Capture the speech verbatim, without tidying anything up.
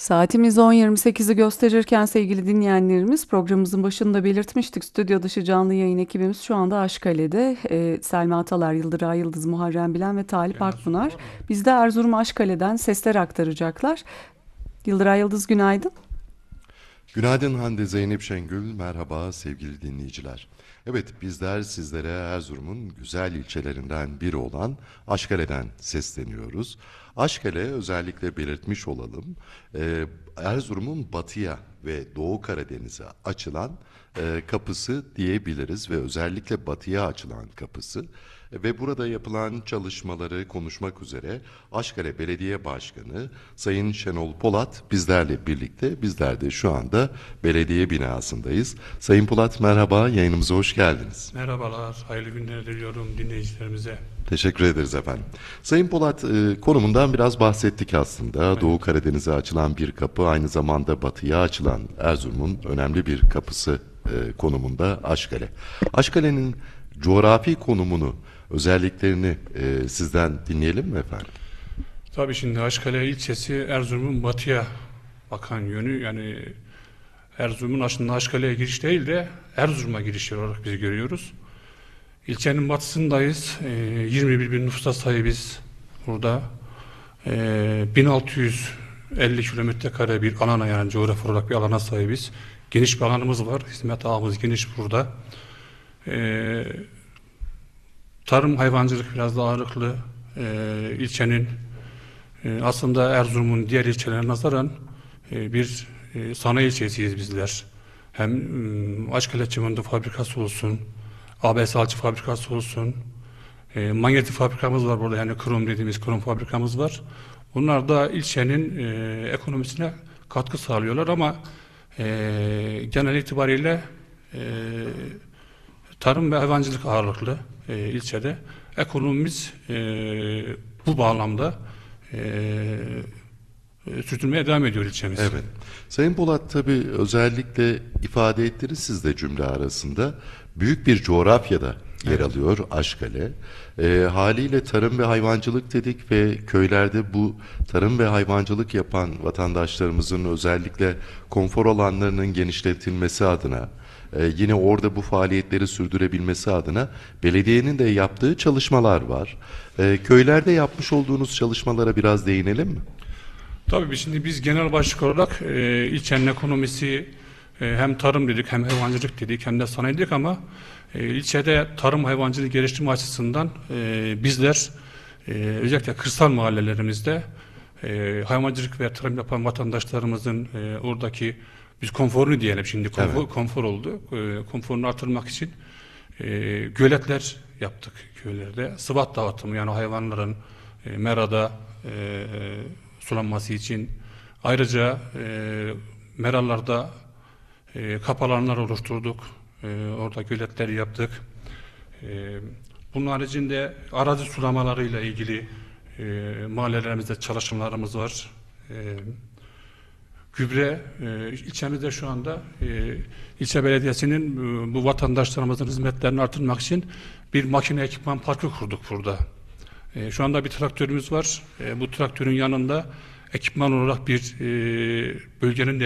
Saatimiz on yirmi sekizi gösterirken sevgili dinleyenlerimiz programımızın başında belirtmiştik. Stüdyo dışı canlı yayın ekibimiz şu anda Aşkale'de. Ee, Selma Atalar, Yıldıray Yıldız, Muharrem Bilen ve Talip Genel sunum Akpınar. var mı? Biz de Erzurum Aşkale'den sesler aktaracaklar. Yıldıray Yıldız günaydın. Günaydın Hande Zeynep Şengül, merhaba sevgili dinleyiciler. Evet, bizler sizlere Erzurum'un güzel ilçelerinden biri olan Aşkale'den sesleniyoruz. Aşkale, özellikle belirtmiş olalım, e, Erzurum'un batıya ve Doğu Karadeniz'e açılan e, kapısı diyebiliriz ve özellikle batıya açılan kapısı. Ve burada yapılan çalışmaları konuşmak üzere Aşkale Belediye Başkanı Sayın Şenol Polat bizlerle birlikte, bizler de şu anda belediye binasındayız. Sayın Polat merhaba, yayınımıza hoş geldiniz. Merhabalar, hayırlı günler diliyorum dinleyicilerimize. Teşekkür ederiz efendim. Sayın Polat, e, konumundan biraz bahsettik aslında. Evet. Doğu Karadeniz'e açılan bir kapı, aynı zamanda batıya açılan Erzurum'un önemli bir kapısı e, konumunda Aşkale. Aşkale'nin coğrafi konumunu, özelliklerini e, sizden dinleyelim mi efendim? Tabii şimdi Aşkale ilçesi Erzurum'un batıya bakan yönü, yani Erzurum'un aslında Aşkale'ye giriş değil de Erzurum'a giriş olarak biz görüyoruz. İlçenin batısındayız. E, yirmi bir bin nüfusa sahibiz burada. E, bin altı yüz elli kilometre kare bir alana, yani coğrafi olarak bir alana sahibiz. Geniş bir alanımız var. Hizmet ağımız geniş burada. E, Tarım, hayvancılık biraz daha ağırlıklı e, ilçenin e, aslında Erzurum'un diğer ilçelerine nazaran e, bir e, sanayi ilçesiyiz bizler. Hem e, Aşkale Çimento Fabrikası olsun, A B S Alçı Fabrikası olsun, e, manyetik fabrikamız var burada, yani krom dediğimiz krom fabrikamız var. Bunlar da ilçenin e, ekonomisine katkı sağlıyorlar ama e, genel itibariyle e, tarım ve hayvancılık ağırlıklı e, ilçede. Ekonomimiz e, bu bağlamda e, e, sürdürmeye devam ediyor ilçemiz. Evet. Sayın Polat, tabii özellikle ifade ettiniz siz de cümle arasında. Büyük bir coğrafyada yer evet. alıyor Aşkale. E, haliyle tarım ve hayvancılık dedik ve köylerde bu tarım ve hayvancılık yapan vatandaşlarımızın özellikle konfor alanlarının genişletilmesi adına, Ee, yine orada bu faaliyetleri sürdürebilmesi adına belediyenin de yaptığı çalışmalar var. Ee, köylerde yapmış olduğunuz çalışmalara biraz değinelim mi? Tabii şimdi biz genel başlık olarak e, ilçenin ekonomisi e, hem tarım dedik, hem hayvancılık dedik, hem de sanayi dedik ama e, ilçede tarım hayvancılık geliştirme açısından e, bizler e, özellikle kırsal mahallelerimizde e, hayvancılık ve tarım yapan vatandaşlarımızın e, oradaki biz konforunu diyelim şimdi, konfor, evet. konfor oldu. E, konforunu artırmak için e, göletler yaptık köylerde. Sıvat dağıtımı, yani hayvanların e, merada e, sulanması için. Ayrıca e, meralarda e, kap alanlar oluşturduk. E, orada göletleri yaptık. E, bunun haricinde arazi sulamalarıyla ilgili e, mahallelerimizde çalışmalarımız var. E, Gübre, e, ilçemizde şu anda e, ilçe belediyesinin e, bu vatandaşlarımızın hizmetlerini artırmak için bir makine ekipman parkı kurduk burada. E, şu anda bir traktörümüz var. E, bu traktörün yanında ekipman olarak bir e, bölgenin